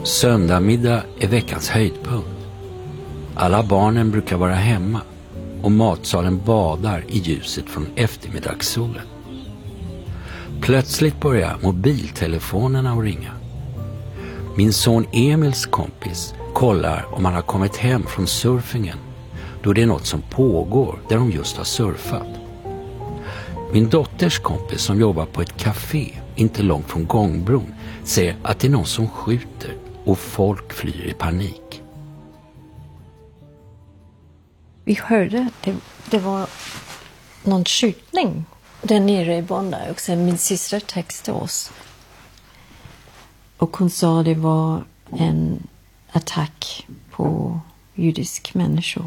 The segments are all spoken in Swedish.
Söndagmiddag är veckans höjdpunkt. Alla barnen brukar vara hemma och matsalen badar i ljuset från eftermiddagssolen. Plötsligt börjar mobiltelefonerna att ringa. Min son Emils kompis kollar om han har kommit hem från surfingen, då det är något som pågår där de just har surfat. Min dotters kompis som jobbar på ett café inte långt från gångbron säger att det är någon som skjuter och folk flyr i panik. Vi hörde det var någon skjutning där nere i Bonn och sen min syster textade oss. Och hon sa det var en attack på judisk människor.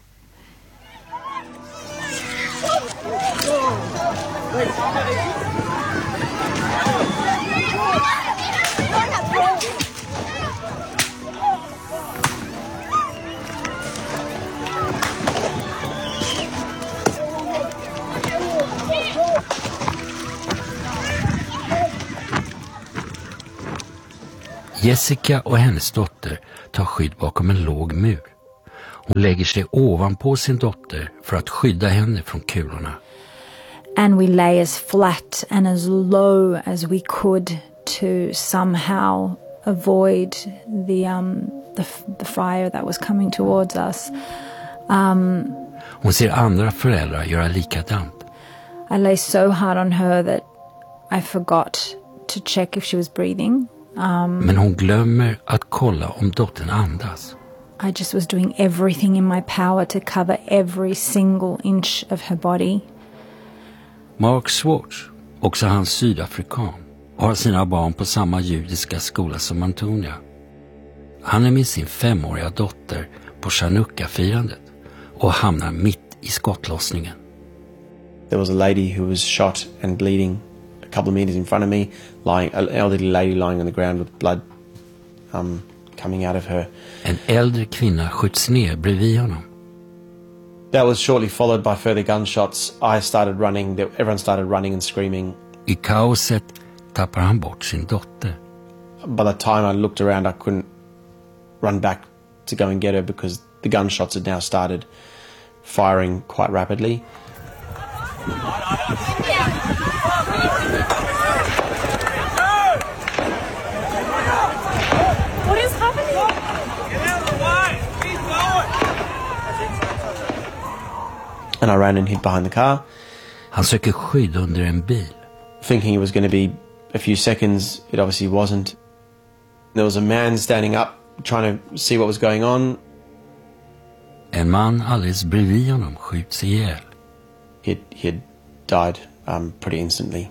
Jessica och hennes dotter tar skydd bakom en låg mur. Hon lägger sig ovanpå sin dotter för att skydda henne från kulorna. And we lay as flat and as low as we could to somehow avoid the fire that was coming towards us. Hon ser andra föräldrar göra likadant. I lay so hard on her that I forgot to check if she was breathing. Men hon glömmer att kolla om dottern andas. I just was doing everything in my power to cover every single inch of her body. Mark Schwartz, också han sydafrikan, har sina barn på samma judiska skola som Antonia. Han är med sin 5-åriga dotter på Chanukka-firandet och hamnar mitt i skottlossningen. There was a lady who was shot and bleeding a couple of meters in front of me, an elderly lady lying on the ground with blood coming out of her. En äldre kvinna skjuts ner bredvid honom. That was shortly followed by further gunshots. I started running. Everyone started running and screaming. I kaoset tappar han bort sin dotter. By the time I looked around, I couldn't run back to go and get her because the gunshots had now started firing quite rapidly. What is happening? Get out of the way! Keep going! And I ran and hid behind the car. Han söker skydd under en bil. Thinking it was going to be a few seconds, it obviously wasn't. There was a man standing up trying to see what was going on. En man alldeles bredvid honom skjuts ihjäl. He'd died pretty instantly.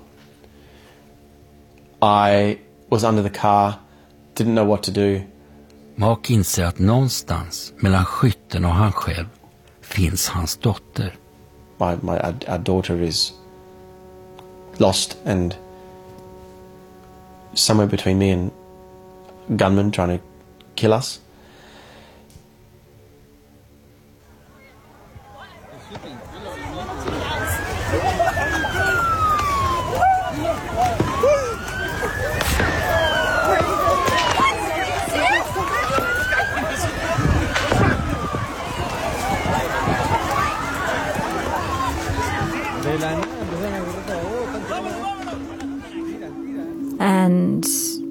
I was under the car, didn't know what to do. Mark inser att någonstans mellan skytten och han själv finns hans dotter. Our daughter is lost, and somewhere between me and gunmen trying to kill us. And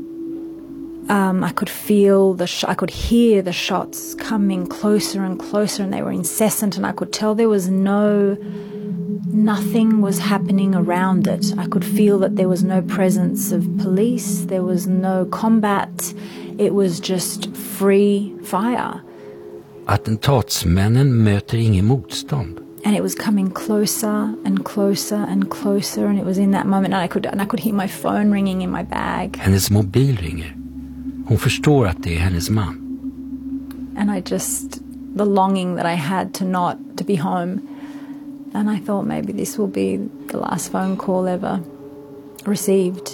I could feel I could hear the shots coming closer and closer, and they were incessant, and I could tell there was nothing was happening around it. I could feel that there was no presence of police, there was no combat, it was just free fire. Attentatsmännen möter ingen motstånd. And it was coming closer and closer and closer, and it was in that moment and I could hear my phone ringing in my bag. Hennes mobil ringer. Hon förstår att det är hennes man. And the longing that I had to be home. And I thought maybe this will be the last phone call ever received.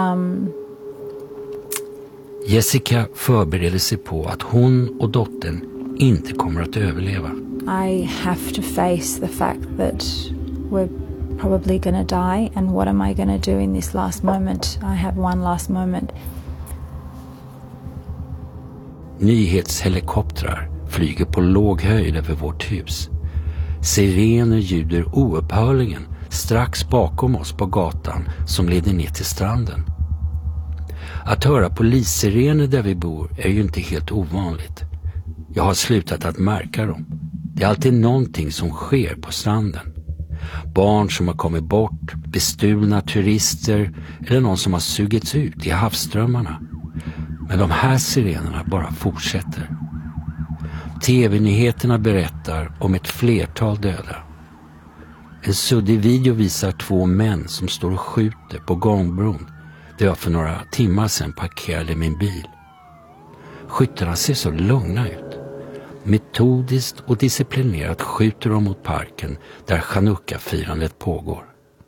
Jessica förbereder sig på att hon och dottern inte kommer att överleva. I have to face the fact that we're probably going to die, and what am I going to do in this last moment? I have one last moment. Nyhetshelikoptrar flyger på låg höjd över vårt hus. Sirener ljuder oupphörligen strax bakom oss på gatan som leder ner till stranden. Att höra polissirener där vi bor är ju inte helt ovanligt. Jag har slutat att märka dem. Det är alltid någonting som sker på stranden. Barn som har kommit bort, bestulna turister eller någon som har sugits ut i havsströmmarna. Men de här sirenerna bara fortsätter. TV-nyheterna berättar om ett flertal döda. En suddig video visar 2 män som står och skjuter på gångbron där jag för några timmar sedan parkerade min bil. Skyttarna ser så lugna ut. Metodiskt och disciplinerat skjuter de mot parken där Chanukka-firandet pågår.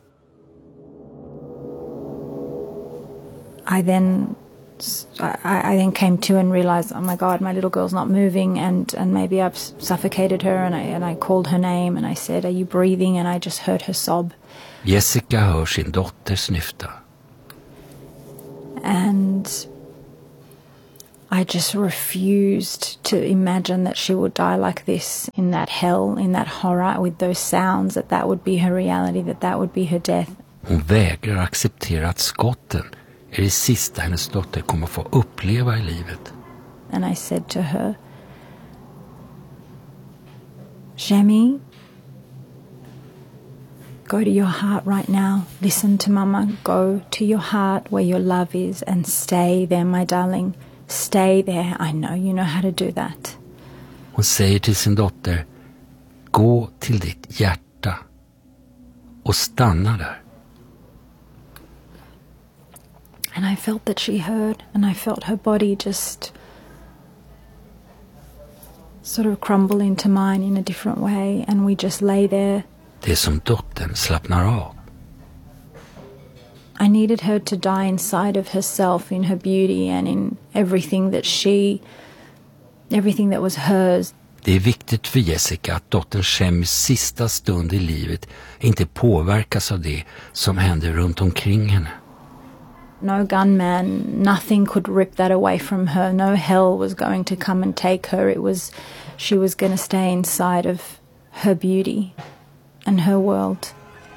I then came to and realized, oh my God, my little girl's not moving, and maybe I've suffocated her, and I called her name and I said, are you breathing? And I just heard her sob. Jessica hör sin dotter snyfta. And I just refused to imagine that she would die like this, in that hell, in that horror, with those sounds, that would be her reality, that would be her death. Hon vägrar acceptera att skotten är det sista hennes dotter kommer få uppleva i livet. And I said to her, Jamie, go to your heart right now. Listen to Mama. Go to your heart where your love is and stay there, my darling. Stay there. I know you know how to do that. Hon säger till sin dotter, gå till ditt hjärta och stanna där. And I felt that she heard, and I felt her body just sort of crumble into mine in a different way, and we just lay there. Det är som dottern slappnar av. I needed her to die inside of herself, in her beauty and in everything that was hers. Det är viktigt för Jessica att dottern Shemis sista stund i livet inte påverkas av det som händer runt omkring henne. No gunman, nothing could rip that away from her. No hell was going to come and take her. She was going to stay inside of her beauty and her world.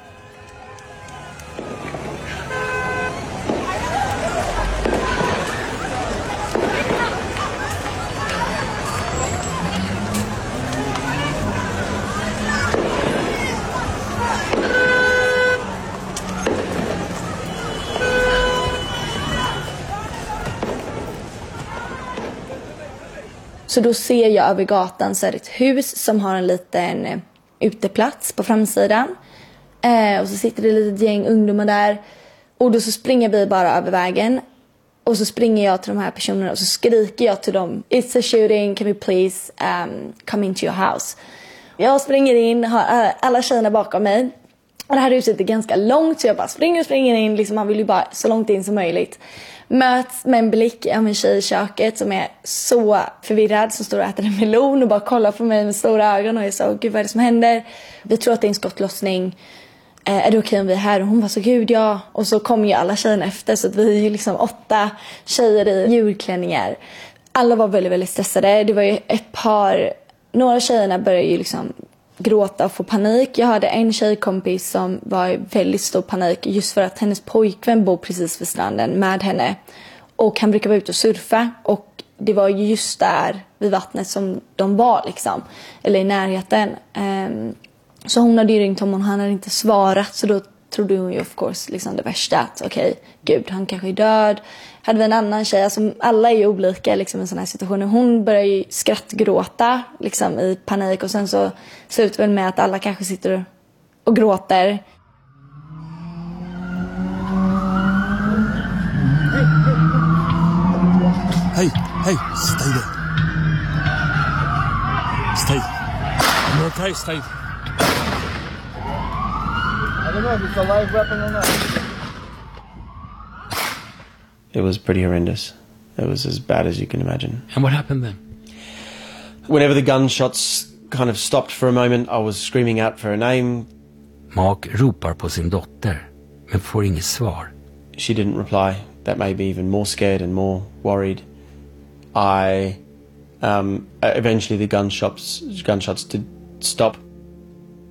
Så då ser jag över gatan så är det ett hus som har en liten uteplats på framsidan. Och så sitter det ett litet gäng ungdomar där. Och då så springer vi bara över vägen. Och så springer jag till de här personerna och så skriker jag till dem. It's a shooting, can we please come into your house? Jag springer in, har alla tjejerna bakom mig. Och det här huset är ganska långt så jag bara springer in. Liksom, man vill ju bara så långt in som möjligt. Möts med en blick av en tjej i köket som är så förvirrad, som står och äter en melon och bara kollar på mig med stora ögon och är så, gud vad är det som händer? Vi tror att det är en skottlossning. Är det okej om vi är här? Och hon var så, gud ja. Och så kommer ju alla tjejerna efter, så att vi är liksom 8 tjejer i julklänningar. Alla var väldigt, väldigt stressade. Det var ju några tjejerna började ju liksom gråta och få panik. Jag hade en tjejkompis som var i väldigt stor panik just för att hennes pojkvän bor precis vid stranden med henne. Och han brukar vara ute och surfa. Och det var ju just där vid vattnet som de var liksom. Eller i närheten. Så hon hade ju ringt honom och han hade inte svarat. Så då trodde hon ju of course liksom det värsta. Att okej, gud han kanske är död. Hade vi en annan tjej, alltså alla är ju olika liksom i sådana här situationer. Hon börjar ju skrattgråta liksom i panik. Och sen så slutar väl med att alla kanske sitter och gråter. Hey, stay there. Stay. You're okay, stay. I don't know if it's a live weapon or not. It was pretty horrendous. It was as bad as you can imagine. And what happened then? Whenever the gunshots kind of stopped for a moment, I was screaming out for her name. Mark ropar på sin dotter, men får inget svar. She didn't reply. That made me even more scared and more worried. I Eventually the gunshots did stop.